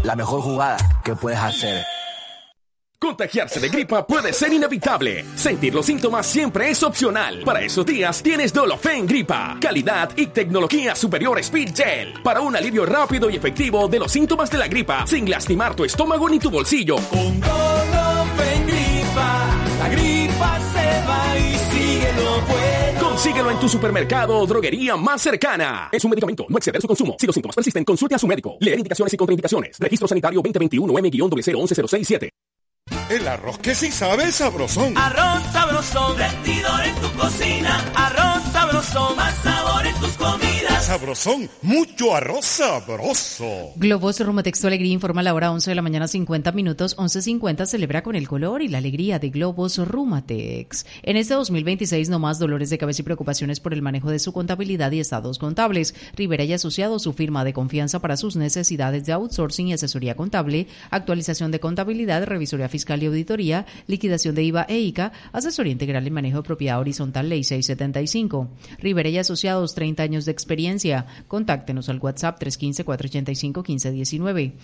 la mejor jugada que puedes hacer. Contagiarse de gripa puede ser inevitable. Sentir los síntomas siempre es opcional. Para esos días tienes Dolofen Gripa. Calidad y tecnología superior Speed Gel. Para un alivio rápido y efectivo de los síntomas de la gripa, sin lastimar tu estómago ni tu bolsillo. Con Dolofen Gripa, la gripa se va y síguelo bueno. Consíguelo en tu supermercado o droguería más cercana. Es un medicamento, no exceder su consumo. Si los síntomas persisten, consulte a su médico. Leer indicaciones y contraindicaciones. Registro Sanitario 2021 M-0011067. El arroz que sí sabe sabrosón. Arroz sabrosón, rendidor en tu cocina. Arroz sabrosón, más sabor en tus comidas. Sabrosón, mucho arroz sabroso. Globos Rumatex Tu Alegría informa a la hora 11 de la mañana 50 minutos. 11:50 celebra con el color y la alegría de Globos Rumatex. En este 2026 no más dolores de cabeza y preocupaciones por el manejo de su contabilidad y estados contables. Rivera y Asociados, su firma de confianza para sus necesidades de outsourcing y asesoría contable, actualización de contabilidad, revisoría fiscal y auditoría, liquidación de IVA e ICA, asesoría integral y manejo de propiedad horizontal, Ley 675. Rivera y Asociados, 30 años de experiencia. Contáctenos al WhatsApp 315-485-1519.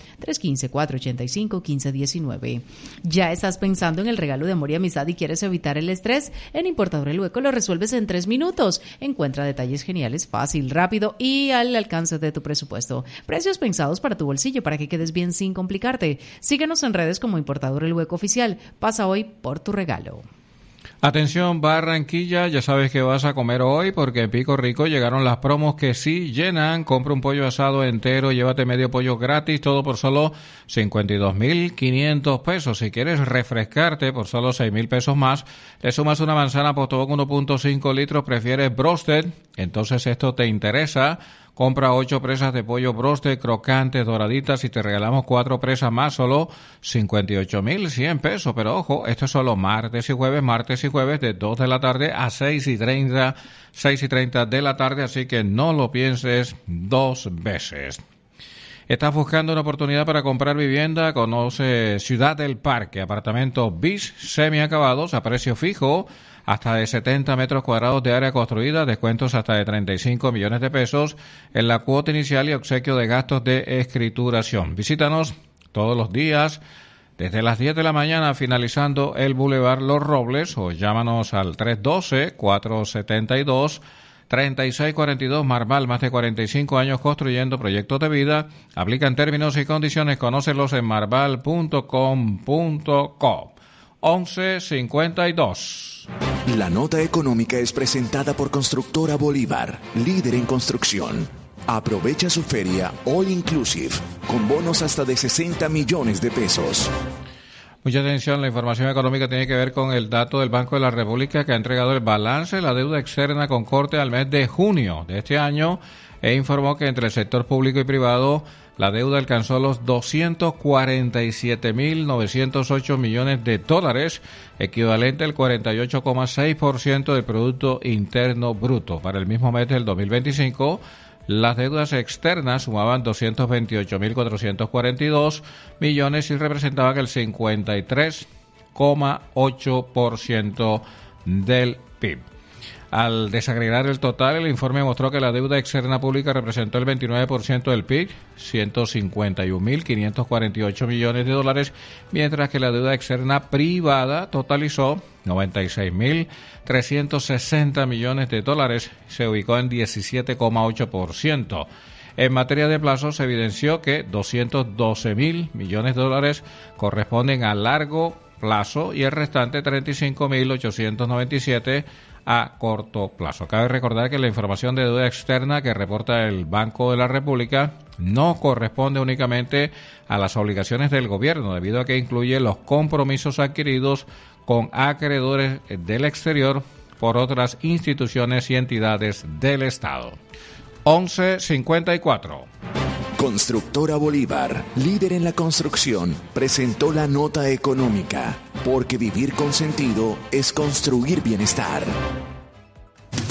315-485-1519. ¿Ya estás pensando en el regalo de amor y amistad y quieres evitar el estrés? En Importador El Hueco lo resuelves en 3 minutos. Encuentra detalles geniales, fácil, rápido y al alcance de tu presupuesto. Precios pensados para tu bolsillo para que quedes bien sin complicarte. Síguenos en redes como Importador El Hueco Oficial. Pasa hoy por tu regalo. Atención Barranquilla, ya sabes que vas a comer hoy porque en Pico Rico llegaron las promos que sí llenan. Compra un pollo asado entero, llévate medio pollo gratis, todo por solo 52.500 pesos. Si quieres refrescarte por solo 6.000 pesos más, le sumas una manzana Postobón 1.5 litros, prefieres Brosted, entonces esto te interesa. Compra 8 presas de pollo broste, crocantes, doraditas y te regalamos 4 presas más, solo 58.100 pesos. Pero ojo, esto es solo martes y jueves de 2 de la tarde a 6:30 de la tarde, así que no lo pienses dos veces. ¿Estás buscando una oportunidad para comprar vivienda? Conoce Ciudad del Parque, apartamentos bis semiacabados a precio fijo, hasta de 70 metros cuadrados de área construida, descuentos hasta de 35 millones de pesos en la cuota inicial y obsequio de gastos de escrituración. Visítanos todos los días desde las 10 de la mañana finalizando el Boulevard Los Robles o llámanos al 312-472-3642. Marval, más de 45 años construyendo proyectos de vida. Aplican términos y condiciones. Conócelos en marval.com.co. 11:52. La nota económica es presentada por Constructora Bolívar, líder en construcción. Aprovecha su feria All Inclusive con bonos hasta de 60 millones de pesos. Mucha atención, la información económica tiene que ver con el dato del Banco de la República que ha entregado el balance de la deuda externa con corte al mes de junio de este año e informó que entre el sector público y privado la deuda alcanzó los 247.908 millones de dólares, equivalente al 48,6% del Producto Interno Bruto. Para el mismo mes del 2025, las deudas externas sumaban 228.442 millones y representaban el 53,8% del PIB. Al desagregar el total, el informe mostró que la deuda externa pública representó el 29% del PIB, 151.548 millones de dólares, mientras que la deuda externa privada totalizó 96.360 millones de dólares, se ubicó en 17,8%. En materia de plazos, se evidenció que 212.000 millones de dólares corresponden a largo plazo y el restante 35.897 a corto plazo. Cabe recordar que la información de deuda externa que reporta el Banco de la República no corresponde únicamente a las obligaciones del gobierno, debido a que incluye los compromisos adquiridos con acreedores del exterior por otras instituciones y entidades del Estado. 11:54. Constructora Bolívar, líder en la construcción, presentó la nota económica, porque vivir con sentido es construir bienestar.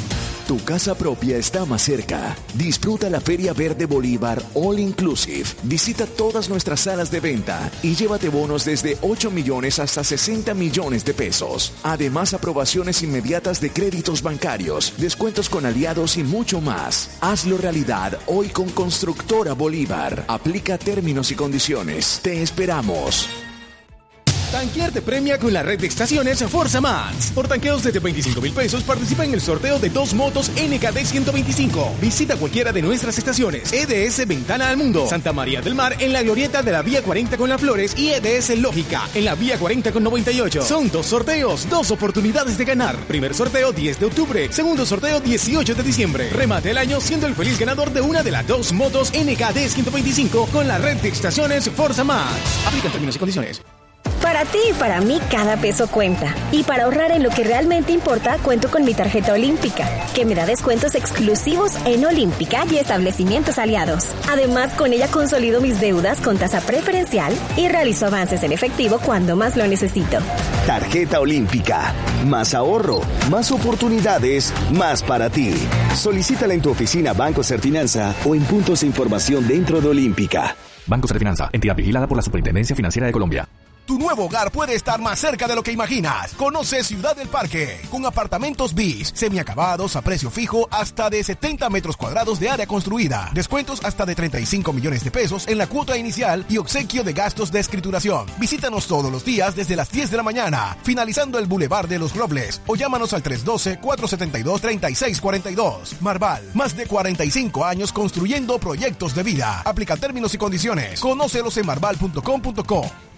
Tu casa propia está más cerca. Disfruta la Feria Verde Bolívar All Inclusive. Visita todas nuestras salas de venta y llévate bonos desde 8 millones hasta 60 millones de pesos. Además, aprobaciones inmediatas de créditos bancarios, descuentos con aliados y mucho más. Hazlo realidad hoy con Constructora Bolívar. Aplica términos y condiciones. Te esperamos. Tanquear te premia con la red de estaciones Forza Max. Por tanqueos desde 25,000 pesos participa en el sorteo de 2 motos NKD 125. Visita cualquiera de nuestras estaciones. EDS Ventana al Mundo, Santa María del Mar en la glorieta de la Vía 40 con Las Flores y EDS Lógica en la Vía 40 con 98. Son 2 sorteos, 2 oportunidades de ganar. Primer sorteo 10 de octubre, segundo sorteo 18 de diciembre. Remate el año siendo el feliz ganador de una de las 2 motos NKD 125 con la red de estaciones Forza Max. Aplican términos y condiciones. Para ti y para mí cada peso cuenta. Y para ahorrar en lo que realmente importa, cuento con mi tarjeta olímpica, que me da descuentos exclusivos en Olímpica y establecimientos aliados. Además, con ella consolido mis deudas con tasa preferencial y realizo avances en efectivo cuando más lo necesito. Tarjeta Olímpica. Más ahorro, más oportunidades, más para ti. Solicítala en tu oficina Banco Serfinanza o en puntos de información dentro de Olímpica. Banco Serfinanza, entidad vigilada por la Superintendencia Financiera de Colombia. Tu nuevo hogar puede estar más cerca de lo que imaginas. Conoce Ciudad del Parque, con apartamentos BIS, semiacabados a precio fijo hasta de 70 metros cuadrados de área construida. Descuentos hasta de 35 millones de pesos en la cuota inicial y obsequio de gastos de escrituración. Visítanos todos los días desde las 10 de la mañana, finalizando el Boulevard de los Robles, o llámanos al 312-472-3642. Marval, más de 45 años construyendo proyectos de vida. Aplica términos y condiciones. Conócelos en marval.com.co.